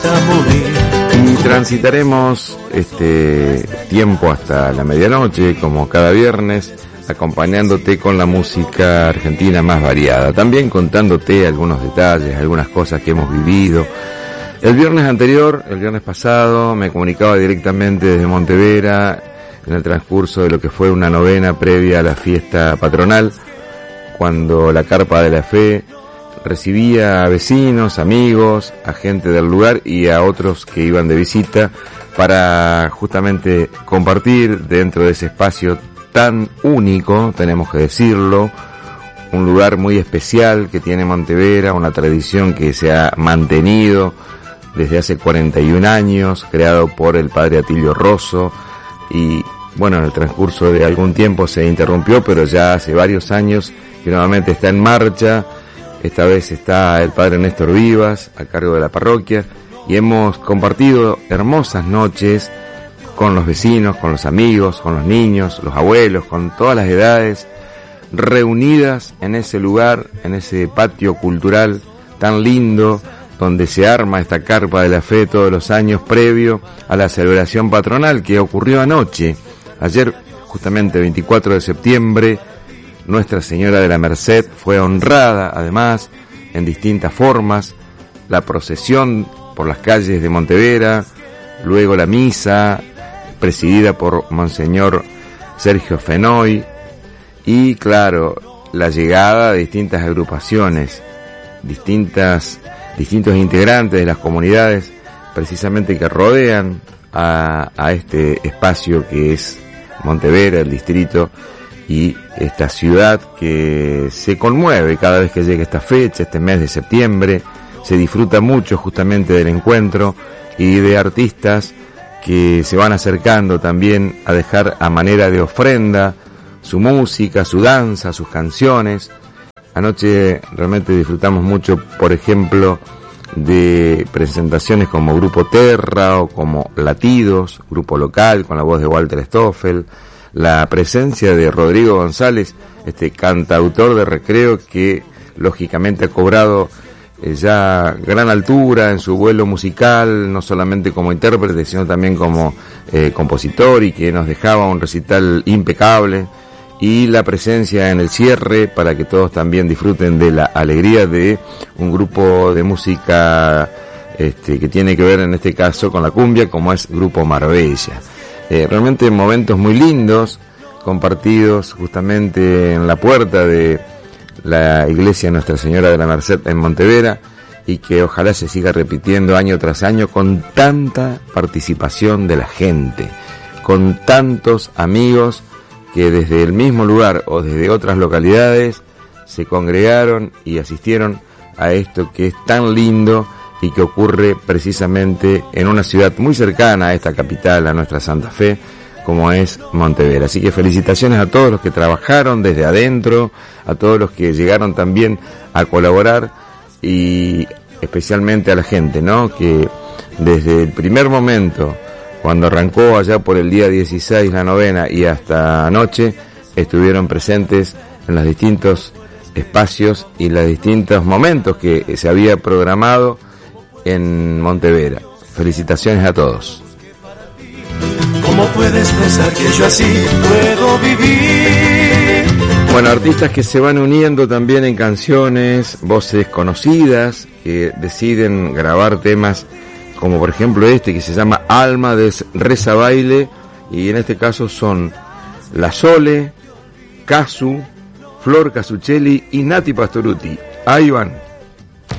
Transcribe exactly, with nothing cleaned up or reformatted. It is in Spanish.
Y transitaremos este tiempo hasta la medianoche, como cada viernes, acompañándote con la música argentina más variada, también contándote algunos detalles, algunas cosas que hemos vivido. El viernes anterior, el viernes pasado, me comunicaba directamente desde Montevera, en el transcurso de lo que fue una novena previa a la fiesta patronal, cuando la Carpa de la Fe recibía a vecinos, amigos, a gente del lugar y a otros que iban de visita para justamente compartir dentro de ese espacio tan único, tenemos que decirlo, un lugar muy especial que tiene Montevera, una tradición que se ha mantenido desde hace cuarenta y un años, creado por el padre Atilio Rosso, y bueno, en el transcurso de algún tiempo se interrumpió, pero ya hace varios años que nuevamente está en marcha. Esta vez está el padre Néstor Vivas a cargo de la parroquia y hemos compartido hermosas noches con los vecinos, con los amigos, con los niños, los abuelos, con todas las edades, reunidas en ese lugar, en ese patio cultural tan lindo, donde se arma esta Carpa de la Fe todos los años previo a la celebración patronal que ocurrió anoche. Ayer, justamente veinticuatro de septiembre, Nuestra Señora de la Merced fue honrada, además, en distintas formas. La procesión por las calles de Montevera, luego la misa, presidida por Monseñor Sergio Fenoy, y claro, la llegada de distintas agrupaciones, distintas, distintos integrantes de las comunidades, precisamente que rodean a, a este espacio que es Montevera, el distrito, y esta ciudad que se conmueve cada vez que llega esta fecha, este mes de septiembre. Se disfruta mucho justamente del encuentro y de artistas que se van acercando también a dejar a manera de ofrenda su música, su danza, sus canciones. Anoche realmente disfrutamos mucho, por ejemplo, de presentaciones como Grupo Terra o como Latidos, grupo local con la voz de Walter Stoffel, la presencia de Rodrigo González, este cantautor de recreo que lógicamente ha cobrado eh, ya gran altura en su vuelo musical, no solamente como intérprete, sino también como eh, compositor, y que nos dejaba un recital impecable, y la presencia en el cierre para que todos también disfruten de la alegría de un grupo de música este, que tiene que ver en este caso con la cumbia, como es Grupo Marbella. Eh, realmente momentos muy lindos, compartidos justamente en la puerta de la iglesia Nuestra Señora de la Merced en Montevera, y que ojalá se siga repitiendo año tras año con tanta participación de la gente, con tantos amigos que desde el mismo lugar o desde otras localidades se congregaron y asistieron a esto que es tan lindo y que ocurre precisamente en una ciudad muy cercana a esta capital, a nuestra Santa Fe, como es Montevera. Así que felicitaciones a todos los que trabajaron desde adentro, a todos los que llegaron también a colaborar, y especialmente a la gente, ¿no?, que desde el primer momento, cuando arrancó allá por el día dieciséis la novena y hasta anoche, estuvieron presentes en los distintos espacios y los distintos momentos que se había programado en Montevera. Felicitaciones a todos. ¿Cómo puedes pensar que yo así puedo vivir? Bueno, artistas que se van uniendo también en canciones, voces conocidas que deciden grabar temas como por ejemplo este que se llama Alma de Reza Baile, y en este caso son La Sole, Casu, Flor Casuccelli y Nati Pastorutti. Ahí van.